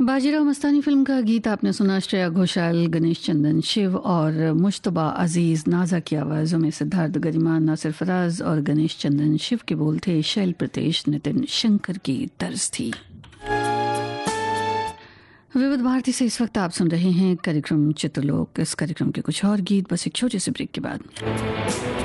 Bajirao Mastani film का गीत आपने सुना। श्रेया घोषाल, गणेश चंदन, शिव और मुश्तबा अजीज, नाजा की आवाज़ों में सिद्धार्थ गरिमा, नासिर फराज और गणेश चंदन। शिव के बोल थे शैल प्रतेश, नितिन शंकर की तर्ज थी। विविध भारती से इस वक्त आप सुन रहे हैं कार्यक्रम चित्रलोक। इस कार्यक्रम के कुछ और गीत बस एक छोटे से ब्रेक के बाद।